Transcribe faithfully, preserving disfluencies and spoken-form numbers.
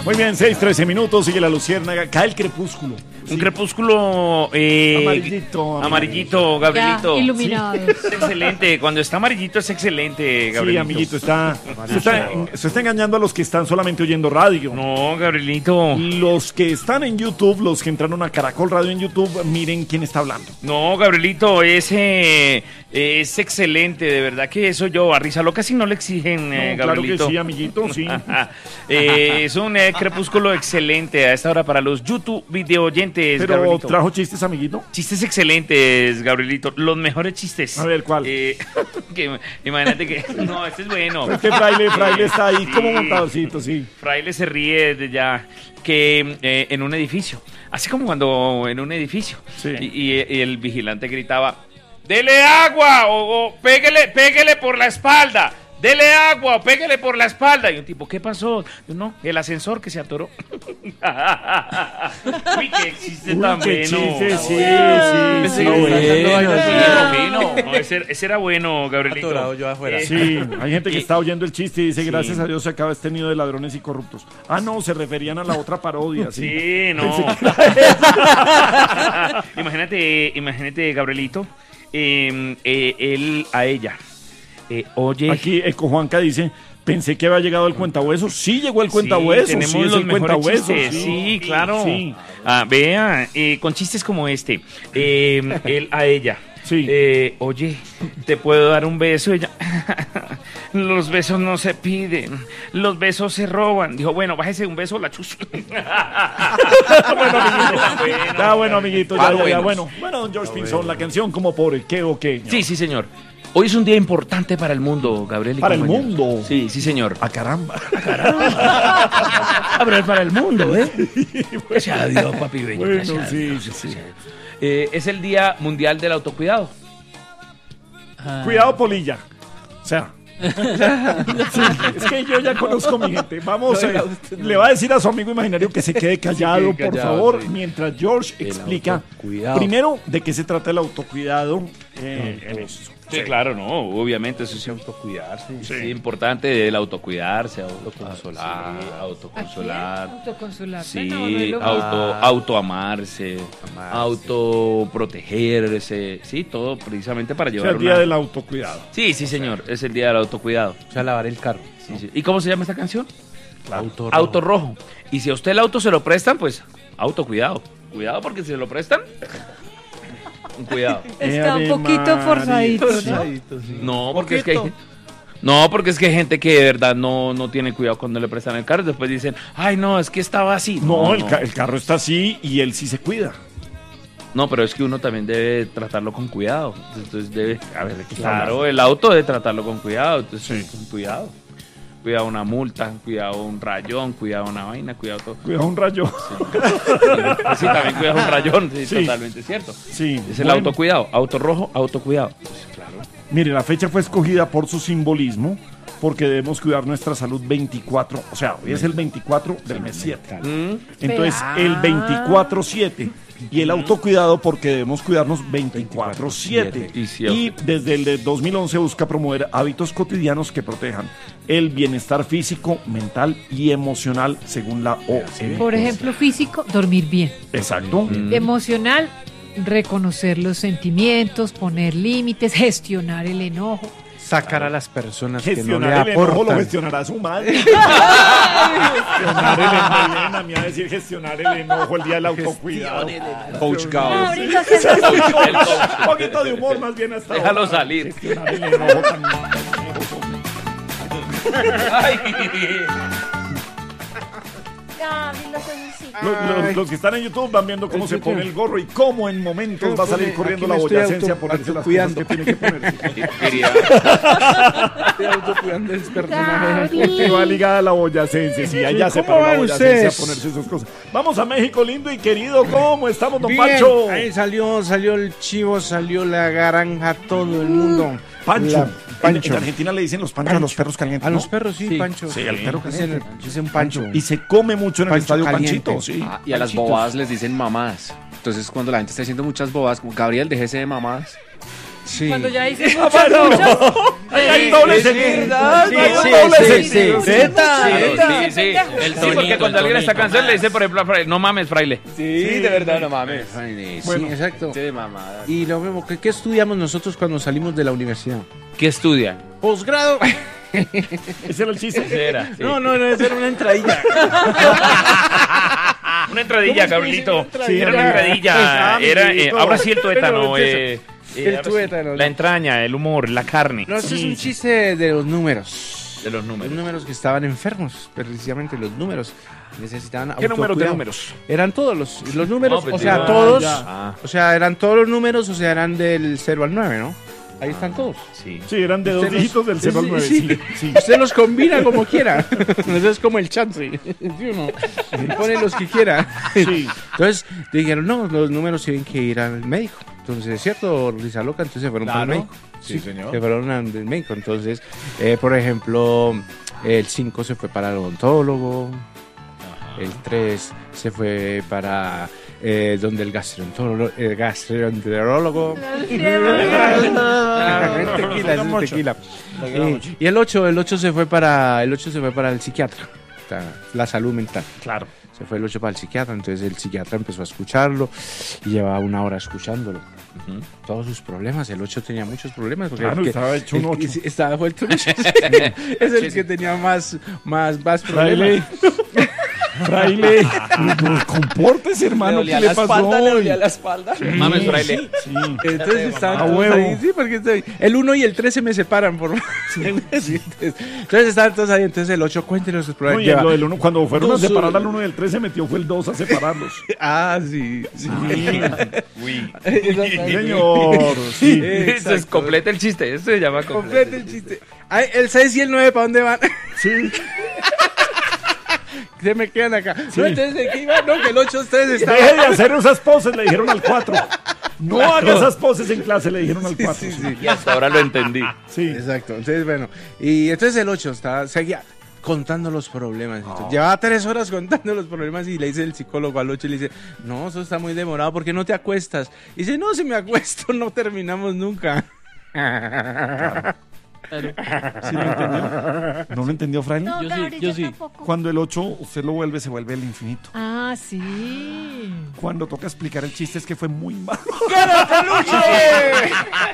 Muy bien, seis, trece minutos, sigue la luciérnaga, cae el crepúsculo. Un sí. crepúsculo eh, amarillito, amarillito, Gabrielito. Ya, iluminado. Sí. Es excelente, cuando está amarillito es excelente, Gabrielito. Sí, amiguito, está, se está, se está engañando a los que están solamente oyendo radio. No, Gabrielito. Los que están en YouTube, los que entraron a Caracol Radio en YouTube, miren quién está hablando. No, Gabrielito, ese es excelente, de verdad que eso yo a Risa Loca si no le exigen, eh, no, claro Gabrielito. que sí, amiguito, sí. eh, es un eh, crepúsculo excelente a esta hora para los YouTube video oyentes. Pero Gabrielito. ¿Trajo chistes, amiguito? Chistes excelentes, Gabrielito. Los mejores chistes. A ver, ¿cuál? Eh, que, imagínate que... No, este es bueno. Este fraile, fraile está ahí sí. como montadorcito, sí. Fraile se ríe de ya que eh, en un edificio. Así como cuando en un edificio. Sí. Y, y, y el vigilante gritaba, ¡dele agua! O, o péguele, péguele por la espalda. Dele agua o péguele por la espalda. Y un tipo, ¿qué pasó? No, el ascensor que se atoró. Uy, qué chiste Uy, tan qué bueno. chiste, sí, sí, sí, sí. bueno, sí. No, ese, ese era bueno, Gabrielito. Atorado yo afuera. Eh, Sí, hay gente que y- está oyendo el chiste y dice, Sí. gracias a Dios se acaba este nido de ladrones y corruptos. Ah, no, se referían a la otra parodia, sí. Sí, no. imagínate, imagínate, Gabrielito, eh, eh, él a ella. Eh, oye, Aquí Eco Juanca dice, pensé que había llegado el cuentahueso. Sí llegó el cuentahueso, sí, tenemos sí es los el mejores cuentahueso. chistes, sí, claro. Sí. Ah, vea, eh, con chistes como este, eh, él a ella. Sí. Eh, oye, ¿te puedo dar un beso? Ella, los besos no se piden, los besos se roban. Dijo, bueno, bájese un beso, la chus. Bueno, amiguito. Ya, bueno, amiguito, ya, Ah, ya, ya, buenos. bueno. Bueno, don George Pinzón, la canción como por el qué o qué. Sí, sí, señor. Hoy es un día importante para el mundo, Gabriel. y Para el compañeros. mundo. Sí, sí, señor. Ah, caramba. Ah, pero es para el mundo, ¿eh? Gracias a Dios, papi bello. Bueno, gracias a sí, Dios. sí, sí. Eh, es el Día Mundial del Autocuidado. Cuidado, polilla. O sea. Sí, es que yo ya conozco a mi gente. Vamos, eh, le va a decir a su amigo imaginario que se quede callado, quede por callado, favor, sí. mientras George El explica autocuidado. primero de qué se trata el autocuidado eh, en esto. Sí, claro, no, obviamente eso es Autocuidarse. sí. Sí, importante el autocuidarse, autoconsolar, Ah, sí. autoconsolar. Autoconsolarse. Sí, No, no es lo auto, Ah. autoamarse, Amarse. autoprotegerse, sí, todo precisamente para O sea, llevar el día una... del autocuidado. Sí, sí, señor, es el día del autocuidado. O sea, lavar el carro. Sí, sí. ¿Y cómo se llama esta canción? Auto Auto rojo. Y si a usted el auto se lo prestan, pues autocuidado. Cuidado porque si se lo prestan, cuidado. Está un Ave poquito María. forzadito, ¿no? No, porque es que hay, no, porque es que hay gente que de verdad no, no tiene cuidado cuando le prestan el carro y después dicen, ay no, es que estaba así. No, el, ca- el carro está así y él sí se cuida. No, pero es que uno también debe tratarlo con cuidado. Entonces debe, A ver, ¿de qué está claro, hablando? el auto debe tratarlo con cuidado. Entonces, Sí. con cuidado. Cuidado una multa, cuidado un rayón, cuidado una vaina, cuidado todo. Cuidado un rayo. Sí, también cuidado un rayón, sí, Sí. totalmente cierto. Sí. Es el bueno. autocuidado, auto rojo, autocuidado. Pues, claro. Mire, la fecha fue escogida por su simbolismo, porque debemos cuidar nuestra salud veinticuatro, o sea, hoy es el veinticuatro del mes siete. Mm. Entonces, Ah. el veinticuatro siete. Y el autocuidado porque debemos cuidarnos veinticuatro siete. Y si- Y desde el de dos mil once busca promover hábitos cotidianos que protejan el bienestar físico, mental y emocional según la O M S. Por ejemplo, físico, dormir bien. Exacto. Emocional, reconocer los sentimientos, poner límites, gestionar el enojo. Sacar a las personas que no le Gestionar el enojo lo aportan. gestionará su madre. Gestionar el enojo. Vienen a mí a decir gestionar el enojo el día del autocuidado. Coach Gao. Ahorita se nos- Un poquito de humor más bien hasta Déjalo ahora. salir. Gestionar el enojo tan... Ay. Los, los- los que están en YouTube van viendo cómo se pone el gorro y cómo en momentos va a salir corriendo la Aquí me estoy boyacencia a auto- ponerse las cosas autocuidando. que tiene que ponerse. Quería- Estoy autocuidando el personaje. Que va ligada a la boyacense, sí, allá se ¿Cómo paró la van boyacense a ustedes? ponerse esas cosas. Vamos a México, lindo y querido, ¿cómo estamos, don Bien, Pancho? ahí salió, salió el chivo, salió la garanja, todo el mundo. Pancho. La- En, Pancho. en Argentina le dicen los panchos a los perros calientes, A ¿no? los perros, sí, Sí. Pancho. Sí, al perro Dicen, caliente. dicen Pancho. Y se come mucho en el Pancho estadio caliente. Panchito, sí. Ah, y a las Panchitos. bobadas les dicen mamadas. Entonces, cuando la gente está diciendo muchas bobadas, como Gabriel, déjese de mamadas. Sí. Cuando ya hice muchas, muchas, Ahí hay doble es sentido. verdad, Sí, no, sí, doble sí, sentido. sí, Neta, Claro, neta. sí, sí. El Sí, porque tonito, cuando el alguien esta tonito. canción le dice, por ejemplo, a Fraile, no mames, fraile. Sí, de verdad, no mames. Sí, Bueno. exacto. de mamada. Y lo mismo, ¿qué, qué estudiamos nosotros cuando salimos de la universidad? ¿Qué estudian? Posgrado. Ese era el chiste. Era, sí. No, no, no, esa era una entradilla. Una entradilla, Gabrielito. Sí, Era una era- entradilla. Ah, Era, eh, amiguito. ahora sí el tuétano. Pero eh, eh, el ahora sí. tuétano, La ¿no? entraña, el humor, la carne. No, esto es Sí, un sí. chiste de los números. De los Los números. números que estaban enfermos, precisamente los números. Necesitaban ¿Qué números de autocuidado. números? Eran todos los, los números, No, pues o sea, ya, todos, ya. Ah, o sea, eran todos los números, o sea, eran del cero al nueve, ¿no? Ahí están todos. sí. Sí, eran de dos Usted los- dígitos del cero al sí, nueve. sí. Sí, sí. Usted los combina como quiera. Eso es como el chance. ¿Sí o no? Y pone los que quiera. Sí. Entonces dijeron, no, los números tienen que ir al médico. Entonces, ¿es cierto, Risa Loca? Entonces se fueron para el Claro. médico. Sí, señor. Se fueron al médico. Entonces, eh, por ejemplo, el cinco se fue para el odontólogo. El tres se fue para eh, donde el gastroenterólogo. El gastroenterólogo. tequila, ese es tequila. Y, y el ocho, el ocho se fue para el ocho se fue para el psiquiatra. O sea, la salud mental. Claro. Se fue el ocho para el psiquiatra, entonces el psiquiatra empezó a escucharlo y llevaba una hora escuchándolo. Todos sus problemas, el ocho tenía muchos problemas. Porque Claro, el que- estaba hecho un el que- ocho. sí, estaba vuelto un ocho. Es el que tenía más, más, más Fraile. problemas. Fraile. Pues, compórtese, hermano. ¿Qué le pasó? la espalda. Mames, fraile. Sí. Entonces estaban A todos huevo. ahí, sí, porque estoy- el uno y el tres se me separan por Sí, entonces, entonces estaban todos ahí, entonces el ocho cuéntenos sus No, problemas. y el- Lleva- lo del uno, cuando fueron dos, a separar uh, al uno y el tres se metió fue el dos a separarlos. Ah, sí, sí. Uy. Sí, señor. Sí. Eso es completa el chiste. Eso se llama completa. Complete el chiste. Ay, el seis y el nueve, ¿para dónde van? Sí. Se me quedan acá. No, entonces, ¿de qué iban? No, que el ocho ustedes estaban... Deje de hacer esas poses, le dijeron al cuatro. No haga esas poses en clase, le dijeron al cuatro. Sí, sí, Y hasta ahora lo entendí. Sí. exacto. Entonces, bueno. Y entonces el ocho estaba, seguía contando los problemas. y todo. Llevaba tres horas contando los problemas y le dice el psicólogo al ocho y le dice, no, eso está muy demorado, ¿por qué no te acuestas? Y dice, no, si me acuesto no terminamos nunca. ¿Sí lo entendió? ¿No lo entendió, Fraile? No, Yo sí, Gabriel, yo yo sí. tampoco. Cuando el ocho usted lo vuelve, se vuelve el infinito. Ah, sí. Cuando toca explicar el chiste es que fue muy malo.